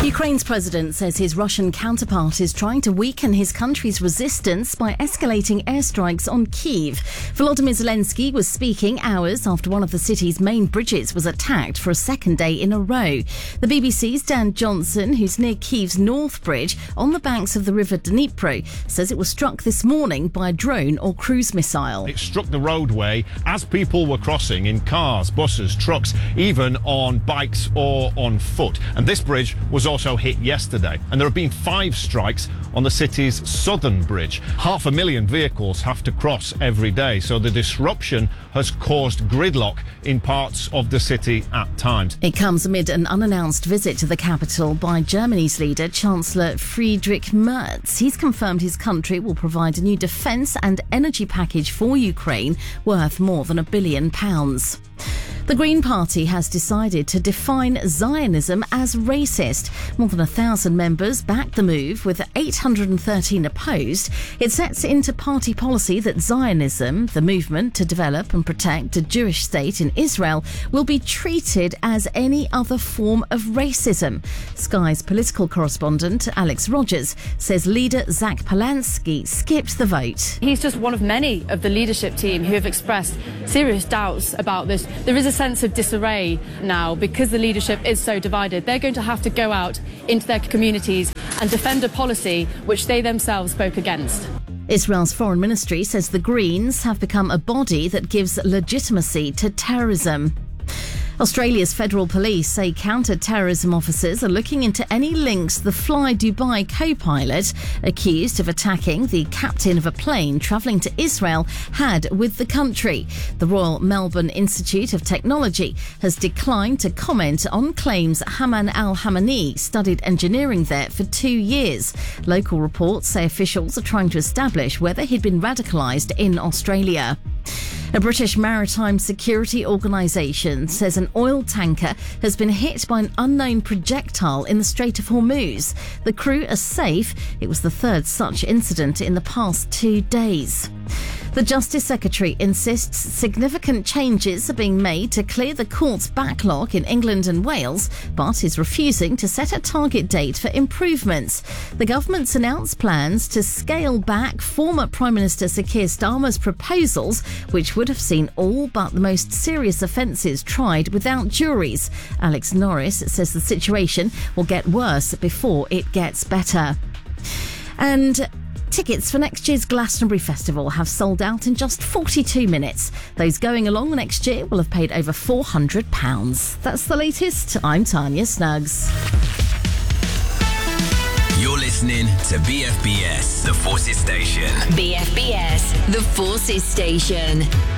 Ukraine's president says his Russian counterpart is trying to weaken his country's resistance by escalating airstrikes on Kyiv. Volodymyr Zelensky was speaking hours after one of the city's main bridges was attacked for a second day in a row. The BBC's Dan Johnson, who's near Kyiv's North Bridge on the banks of the river Dnipro, says it was struck this morning by a drone or cruise missile. It struck the roadway as people were crossing in cars, buses, trucks, even on bikes or on foot. And this bridge was also hit yesterday, and there have been 5 strikes on the city's southern bridge. 500,000 vehicles have to cross every day, so the disruption has caused gridlock in parts of the city at times. It comes amid an unannounced visit to the capital by Germany's leader, Chancellor Friedrich Merz. He's confirmed his country will provide a new defence and energy package for Ukraine worth more than £1 billion. The Green Party has decided to define Zionism as racist. More than 1,000 members backed the move, with 813 opposed. It sets into party policy that Zionism, the movement to develop and protect a Jewish state in Israel, will be treated as any other form of racism. Sky's political correspondent Alex Rogers says leader Zach Polanski skipped the vote. He's just one of many of the leadership team who have expressed serious doubts about this. There is a sense of disarray now because the leadership is so divided. They're going to have to go out into their communities and defend a policy which they themselves spoke against. Israel's foreign ministry says the Greens have become a body that gives legitimacy to terrorism. Australia's federal police say counter-terrorism officers are looking into any links the Fly Dubai co-pilot, accused of attacking the captain of a plane travelling to Israel, had with the country. The Royal Melbourne Institute of Technology has declined to comment on claims Haman al-Hamani studied engineering there for 2 years. Local reports say officials are trying to establish whether he'd been radicalised in Australia. A British maritime security organisation says an oil tanker has been hit by an unknown projectile in the Strait of Hormuz. The crew are safe. It was the third such incident in the past 2 days. The Justice Secretary insists significant changes are being made to clear the court's backlog in England and Wales, but is refusing to set a target date for improvements. The government's announced plans to scale back former Prime Minister Sir Keir Starmer's proposals, which would have seen all but the most serious offences tried without juries. Alex Norris says the situation will get worse before it gets better. And tickets for next year's Glastonbury Festival have sold out in just 42 minutes. Those going along next year will have paid over £400. That's the latest. I'm Tanya Snuggs. You're listening to BFBS, The Forces Station. BFBS, The Forces Station.